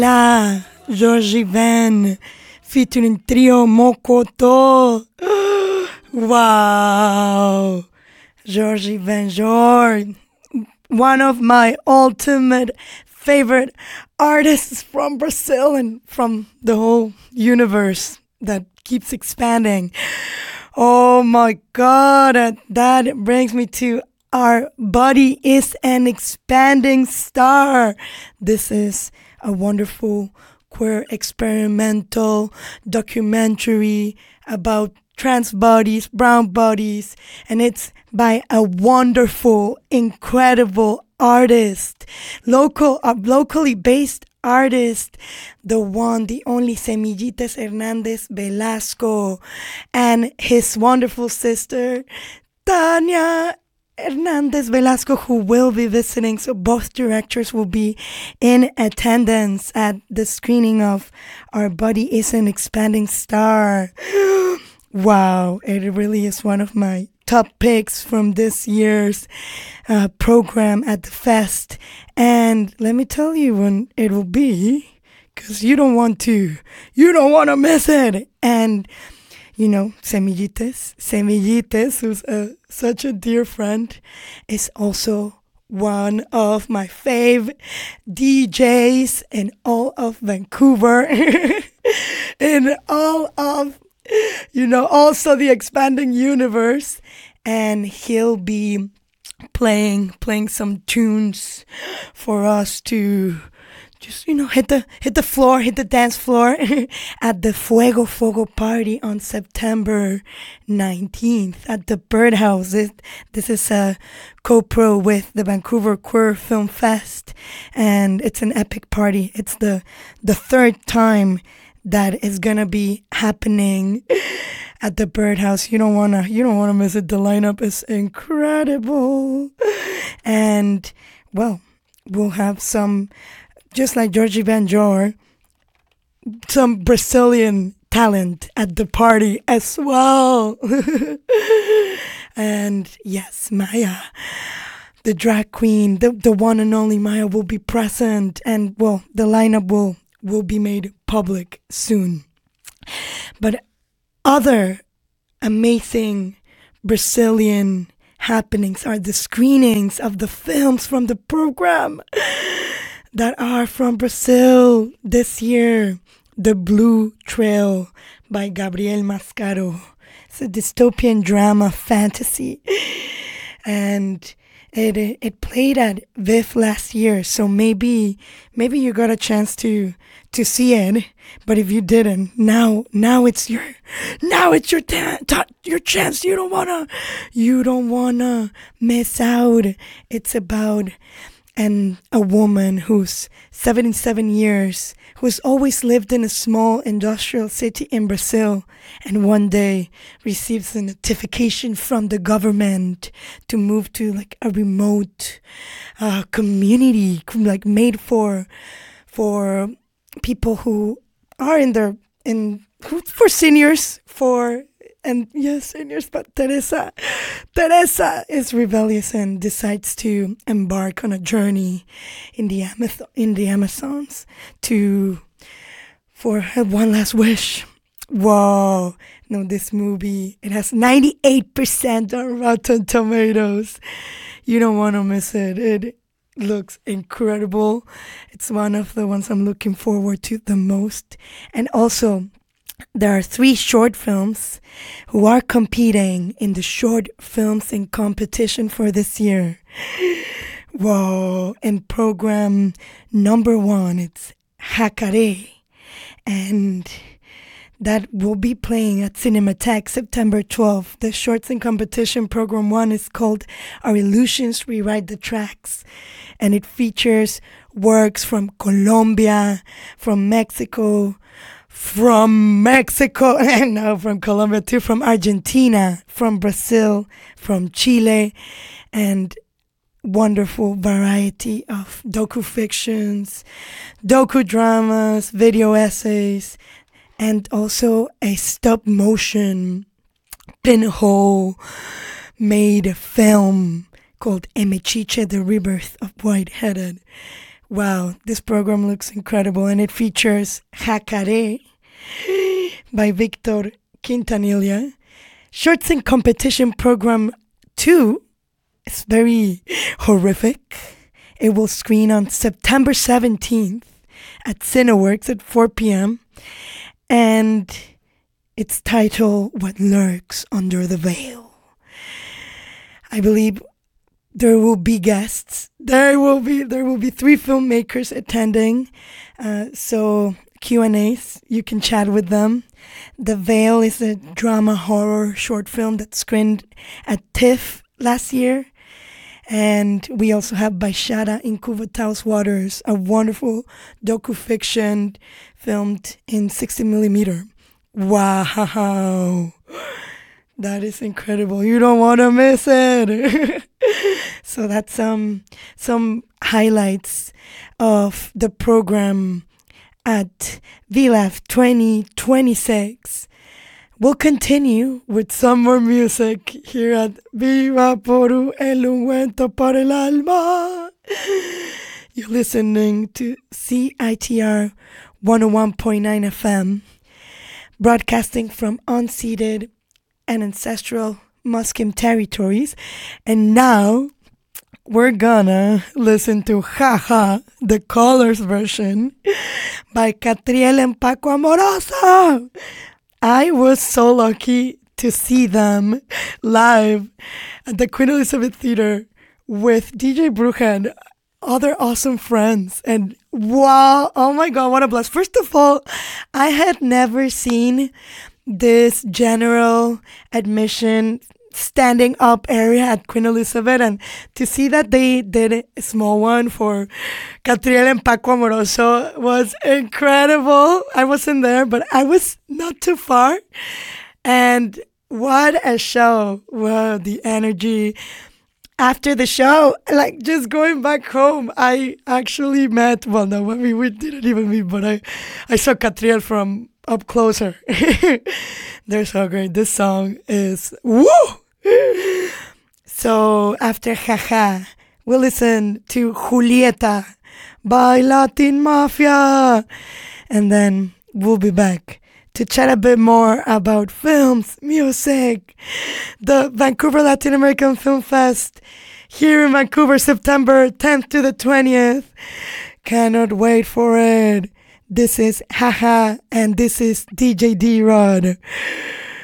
La Georgie Van featuring Trio Mokoto. Wow. Georgie Van George, one of my ultimate favorite artists from Brazil and from the whole universe that keeps expanding. Oh my God, that brings me to Our Body is an Expanding Star. This is a wonderful queer experimental documentary about trans bodies, brown bodies, and it's by a wonderful, incredible artist, locally based artist, the one, the only Semillitas Hernandez Velasco, and his wonderful sister, Tania Hernandez Velasco, who will be visiting. So both directors will be in attendance at the screening of Our Body is an Expanding Star. Wow, it really is one of my top picks from this year's program at the fest. And let me tell you when it will be, because you don't want to miss it. And you know, Semillitas, who's such a dear friend, is also one of my fave DJs in all of Vancouver, in all of, also the expanding universe. And he'll be playing some tunes for us to just, hit the dance floor at the Fuego Fogo party on September 19th at the Birdhouse. This is a co-pro with the Vancouver Queer Film Fest, and it's an epic party. It's the third time that is gonna be happening at the Birdhouse. You don't wanna miss it. The lineup is incredible, and well, we'll have some. Just like Georgie Van Jor, some Brazilian talent at the party as well. And yes, Maya, the drag queen, the one and only Maya will be present. And well, the lineup will be made public soon. But other amazing Brazilian happenings are the screenings of the films from the program that are from Brazil this year. The Blue Trail by Gabriel Mascaro. It's a dystopian drama fantasy. And it played at VIFF last year, so maybe you got a chance to see it. But if you didn't, now it's your chance. You don't wanna miss out. It's about a woman who's 77 years, who's always lived in a small industrial city in Brazil, and one day receives a notification from the government to move to like a remote community, like made for people who are for seniors, seniors. But Teresa is rebellious and decides to embark on a journey in the Amazons for her one last wish. Whoa! No, this movie, it has 98% on Rotten Tomatoes. You don't want to miss it. It looks incredible. It's one of the ones I'm looking forward to the most. And also, there are 3 short films who are competing in the short films in competition for this year. Whoa. In program number 1, it's Jacare. And that will be playing at Cinematheque September 12th. The shorts in competition program 1 is called Our Illusions Rewrite the Tracks. And it features works from Colombia, from Mexico, and now from Colombia too, from Argentina, from Brazil, from Chile, and wonderful variety of docu-fictions, docu-dramas, video essays, and also a stop-motion pinhole made film called Emechiche, The Rebirth of White-Headed, Wow, this program looks incredible, and it features Jacare by Victor Quintanilla. Shorts in Competition Program 2 is very horrific. It will screen on September 17th at Cineworks at 4 p.m. And its title, What Lurks Under the Veil. I believe there will be guests. There will be 3 filmmakers attending. So Q&As, you can chat with them. The Veil is a drama horror short film that screened at TIFF last year. And we also have Baixada in Cuvataos Waters, a wonderful docu-fiction filmed in 60 millimeter. Wow. That is incredible. You don't want to miss it. So that's some highlights of the program at VLAF 2026. We'll continue with some more music here at Viva Poru, el ungüento para el alma. You're listening to CITR 101.9 FM, broadcasting from unceded and ancestral Musqueam territories. And now we're gonna listen to Jaja, the Colors version by Catriel and Paco Amoroso. I was so lucky to see them live at the Queen Elizabeth Theater with DJ Bruja and other awesome friends. And wow, oh my God, what a blast. First of all, I had never seen this general admission standing up area at Queen Elizabeth, and to see that they did a small one for Catriel and Paco Amoroso was incredible. I wasn't there, but I was not too far, and what a show. Wow, the energy. After the show, like just going back home, I actually met, well, no, I mean, we didn't even meet, but I saw Catriel from up closer. They're so great. This song is woo! So after Jaja, we'll listen to Julieta by Latin Mafia. And then we'll be back to chat a bit more about films, music, the Vancouver Latin American Film Fest here in Vancouver, September 10th to the 20th. Cannot wait for it. This is Jaja, and this is DJ D-Rod.